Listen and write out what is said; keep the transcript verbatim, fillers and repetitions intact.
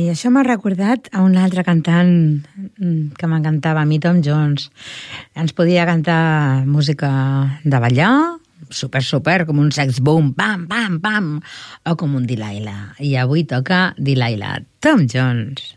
Ai, això m'ha recordat a un altre cantant que m'encantava, a mi, Tom Jones. Ens podia cantar música de ballar, super, super, com un sex boom, pam, pam, pam, o com un Delilah. I avui toca Delilah, Tom Jones.